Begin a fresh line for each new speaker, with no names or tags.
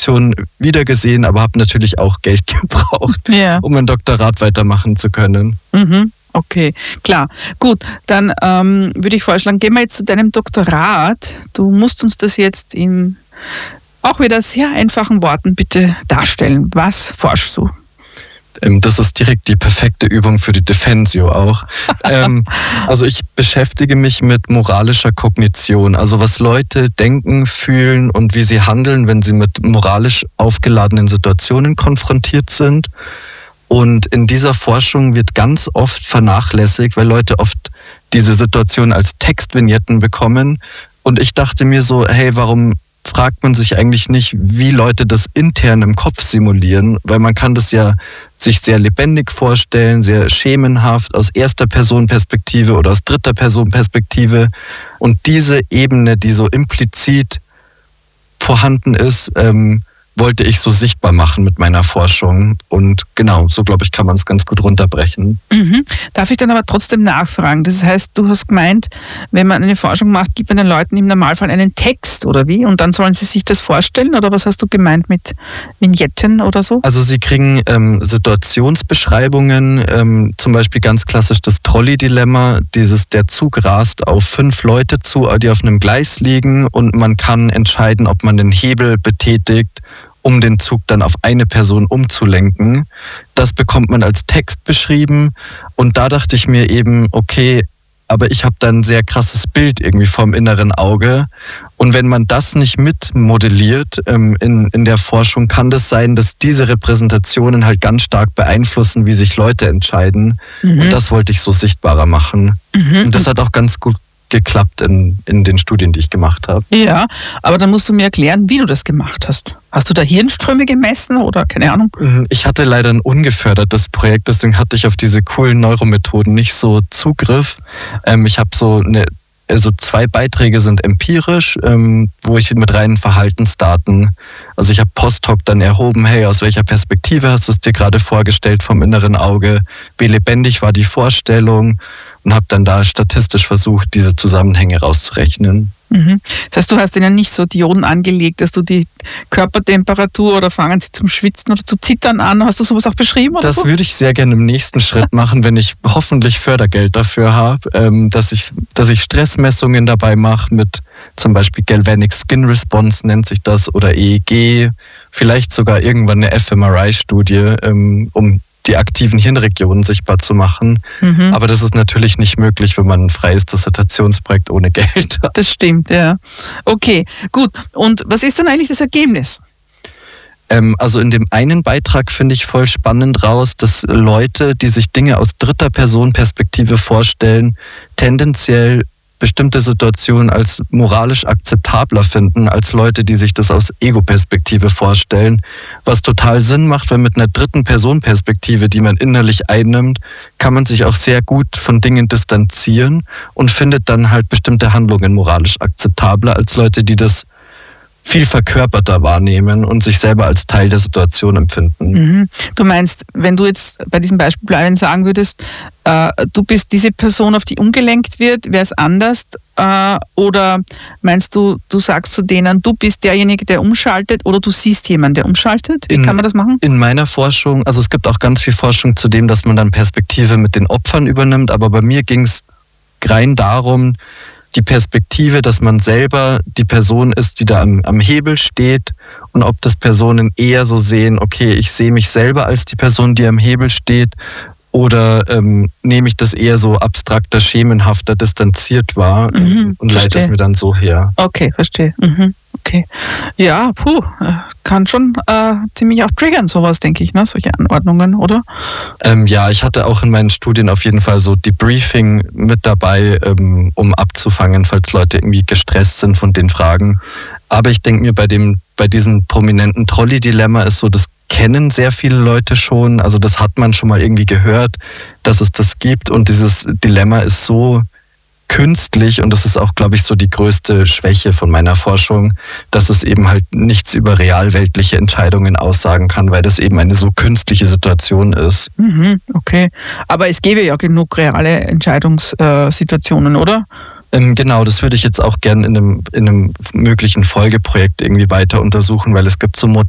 Situation wiedergesehen, aber habe natürlich auch Geld gebraucht, um ein Doktorat weitermachen zu können.
Okay, klar. Gut, dann würde ich vorschlagen, gehen wir jetzt zu deinem Doktorat. Du musst uns das jetzt in auch wieder sehr einfachen Worten bitte darstellen. Was forschst du?
Das ist direkt die perfekte Übung für die Defensio auch. Also ich beschäftige mich mit moralischer Kognition, also was Leute denken, fühlen und wie sie handeln, wenn sie mit moralisch aufgeladenen Situationen konfrontiert sind. Und in dieser Forschung wird ganz oft vernachlässigt, weil Leute oft diese Situation als Textvignetten bekommen. Und ich dachte mir so, hey, warum fragt man sich eigentlich nicht, wie Leute das intern im Kopf simulieren, weil man kann das ja sich sehr lebendig vorstellen, sehr schemenhaft aus Erster-Person-Perspektive oder aus Dritter-Person-Perspektive. Und diese Ebene, die so implizit vorhanden ist, wollte ich so sichtbar machen mit meiner Forschung. Und genau, so glaube ich, kann man es ganz gut runterbrechen.
Darf ich dann aber trotzdem nachfragen? Das heißt, du hast gemeint, wenn man eine Forschung macht, gibt man den Leuten im Normalfall einen Text oder wie? Und dann sollen sie sich das vorstellen? Oder was hast du gemeint mit Vignetten oder so?
Also sie kriegen Situationsbeschreibungen, zum Beispiel ganz klassisch das Trolley-Dilemma, der Zug rast auf 5 Leute zu, die auf einem Gleis liegen und man kann entscheiden, ob man den Hebel betätigt, um den Zug dann auf eine Person umzulenken. Das bekommt man als Text beschrieben und da dachte ich mir eben, okay, aber ich habe da ein sehr krasses Bild irgendwie vorm inneren Auge und wenn man das nicht mitmodelliert in der Forschung, kann das sein, dass diese Repräsentationen halt ganz stark beeinflussen, wie sich Leute entscheiden und das wollte ich so sichtbarer machen. Und das hat auch ganz gut geklappt in den Studien, die ich gemacht habe.
Ja, aber dann musst du mir erklären, wie du das gemacht hast. Hast du da Hirnströme gemessen oder keine Ahnung?
Ich hatte leider ein ungefördertes Projekt, deswegen hatte ich auf diese coolen Neuromethoden nicht so Zugriff. Ich habe 2 Beiträge sind empirisch, wo ich mit reinen Verhaltensdaten, also ich habe post hoc dann erhoben, hey, aus welcher Perspektive hast du es dir gerade vorgestellt vom inneren Auge, wie lebendig war die Vorstellung und habe dann da statistisch versucht, diese Zusammenhänge rauszurechnen.
Das heißt, du hast ihnen nicht so Dioden angelegt, dass du die Körpertemperatur oder fangen sie zum Schwitzen oder zu zittern an? Hast du sowas auch beschrieben? Oder
das
so?
würde ich sehr gerne im nächsten Schritt machen, wenn ich hoffentlich Fördergeld dafür habe, dass ich Stressmessungen dabei mache mit zum Beispiel Galvanic Skin Response nennt sich das oder EEG, vielleicht sogar irgendwann eine fMRI-Studie, um die aktiven Hirnregionen sichtbar zu machen. Aber das ist natürlich nicht möglich, wenn man ein freies Dissertationsprojekt ohne Geld hat.
Das stimmt, ja. Okay, gut. Und was ist dann eigentlich das Ergebnis?
Also in dem einen Beitrag finde ich voll spannend raus, dass Leute, die sich Dinge aus Dritter-Person-Perspektive vorstellen, tendenziell bestimmte Situationen als moralisch akzeptabler finden als Leute, die sich das aus Ego-Perspektive vorstellen. Was total Sinn macht, weil mit einer Dritten-Person-Perspektive, die man innerlich einnimmt, kann man sich auch sehr gut von Dingen distanzieren und findet dann halt bestimmte Handlungen moralisch akzeptabler als Leute, die das viel verkörperter wahrnehmen und sich selber als Teil der Situation empfinden.
Du meinst, wenn du jetzt bei diesem Beispiel bleiben sagen würdest, du bist diese Person, auf die umgelenkt wird, wäre es anders? Oder meinst du, du sagst zu denen, du bist derjenige, der umschaltet oder du siehst jemanden, der umschaltet? Wie kann man das machen?
In meiner Forschung, also es gibt auch ganz viel Forschung zu dem, dass man dann Perspektive mit den Opfern übernimmt, aber bei mir ging es rein darum, die Perspektive, dass man selber die Person ist, die da am Hebel steht und ob das Personen eher so sehen, okay, ich sehe mich selber als die Person, die am Hebel steht oder nehme ich das eher so abstrakter, schemenhafter, distanziert wahr und leite es mir dann so her.
Okay, verstehe. Okay. Ja, kann schon ziemlich auch triggern, sowas, denke ich, ne? Solche Anordnungen, oder?
Ja, ich hatte auch in meinen Studien auf jeden Fall so Debriefing mit dabei, um abzufangen, falls Leute irgendwie gestresst sind von den Fragen. Aber ich denke mir, bei diesem prominenten Trolley-Dilemma ist so, das kennen sehr viele Leute schon. Also das hat man schon mal irgendwie gehört, dass es das gibt. Und dieses Dilemma ist so künstlich und das ist auch, glaube ich, so die größte Schwäche von meiner Forschung, dass es eben halt nichts über realweltliche Entscheidungen aussagen kann, weil das eben eine so künstliche Situation ist.
Okay, aber es gäbe ja genug reale Entscheidungssituationen, oder?
Genau, das würde ich jetzt auch gerne in einem möglichen Folgeprojekt irgendwie weiter untersuchen, weil es gibt so